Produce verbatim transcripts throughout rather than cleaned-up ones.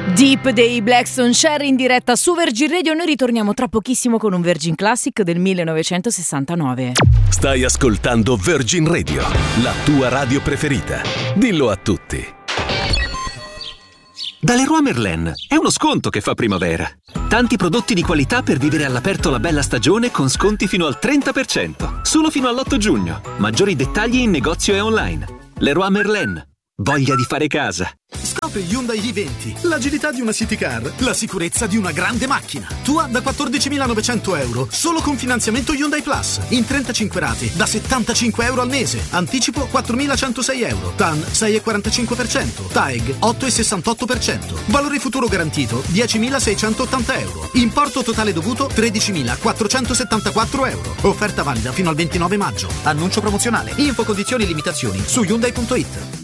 Deep dei Blackstone Cherry in diretta su Virgin Radio. Noi ritorniamo tra pochissimo con un Virgin Classic del millenovecentosessantanove. Stai ascoltando Virgin Radio, la tua radio preferita. Dillo a tutti. Da Leroy Merlin è uno sconto che fa primavera. Tanti prodotti di qualità per vivere all'aperto la bella stagione con sconti fino al trenta per cento. Solo fino all'otto giugno. Maggiori dettagli in negozio e online. Leroy Merlin. Voglia di fare casa. Scopri Hyundai i venti, l'agilità di una city car, la sicurezza di una grande macchina. Tua da quattordicimilanovecento euro, solo con finanziamento Hyundai Plus, in trentacinque rate, da settantacinque euro al mese. Anticipo quattromilacentosei euro, T A N sei virgola quarantacinque per cento, T A E G otto virgola sessantotto per cento. Valore futuro garantito diecimilaseicentottanta euro. Importo totale dovuto tredicimilaquattrocentosettantaquattro euro. Offerta valida fino al ventinove maggio. Annuncio promozionale. Info, condizioni e limitazioni su Hyundai punto it.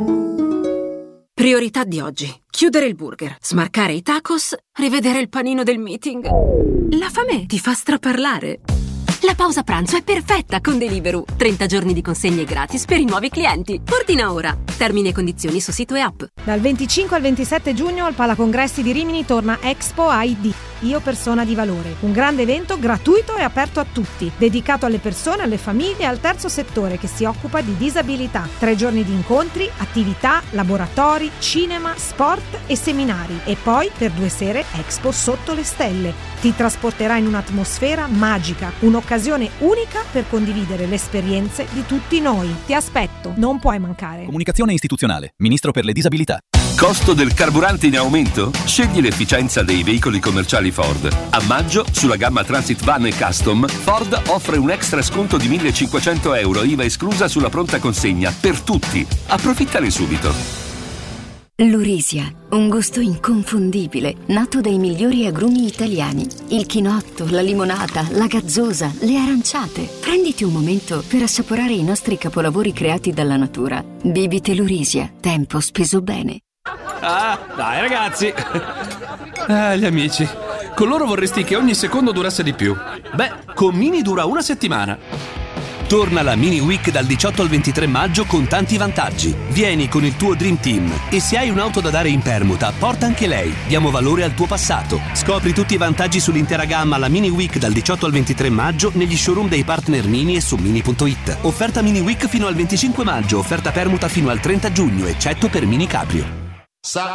Priorità di oggi: chiudere il burger, smarcare i tacos, rivedere il panino del meeting. La fame ti fa straparlare. La pausa pranzo è perfetta con Deliveroo. trenta giorni di consegne gratis per i nuovi clienti. Ordina ora. Termini e condizioni su sito e app. Dal venticinque al ventisette giugno al Palacongressi di Rimini torna Expo I D, Io Persona di Valore. Un grande evento gratuito e aperto a tutti, dedicato alle persone, alle famiglie e al terzo settore che si occupa di disabilità. Tre giorni di incontri, attività, laboratori, cinema, sport e seminari. E poi, per due sere, Expo sotto le stelle. Ti trasporterà in un'atmosfera magica, un'occasione unica per condividere le esperienze di tutti noi. Ti aspetto, non puoi mancare. Comunicazione istituzionale, Ministro per le disabilità. Costo del carburante in aumento? Scegli l'efficienza dei veicoli commerciali Ford. A maggio, sulla gamma Transit Van e Custom, Ford offre un extra sconto di millecinquecento euro, I V A esclusa sulla pronta consegna, per tutti. Approfittane subito. Lurisia, un gusto inconfondibile, nato dai migliori agrumi italiani. Il chinotto, la limonata, la gazzosa, le aranciate. Prenditi un momento per assaporare i nostri capolavori creati dalla natura. Bibite Lurisia, tempo speso bene. Ah, dai ragazzi. Ah, gli amici. Con loro vorresti che ogni secondo durasse di più. Beh, con Mini dura una settimana. Torna la Mini Week dal diciotto al ventitré maggio con tanti vantaggi. Vieni con il tuo Dream Team e se hai un'auto da dare in permuta, porta anche lei. Diamo valore al tuo passato. Scopri tutti i vantaggi sull'intera gamma alla Mini Week dal diciotto al ventitré maggio negli showroom dei partner Mini e su Mini punto it. Offerta Mini Week fino al venticinque maggio, offerta permuta fino al trenta giugno, eccetto per Mini Cabrio.